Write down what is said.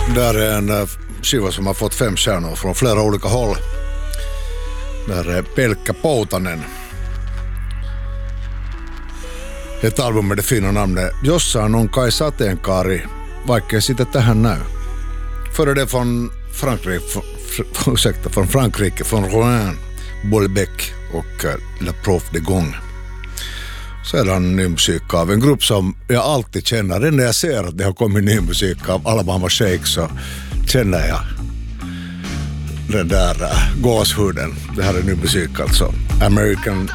Där är en skiva som har fått 5 stjärnor från flera olika håll. Där är Pelkkä Poutanen. Ett album med det fina namnet Jossain on kai sateenkaari, vaikka ei sitä tähän näy. Före det från Frankrike, från Rouen, Bolbec och La Prof de Gong. Sedan ny musik av en grupp som jag alltid känner. När jag ser att det har kommit ny musik av Alabama Shake så känner jag den där gåshuden. Det här är ny musik alltså. American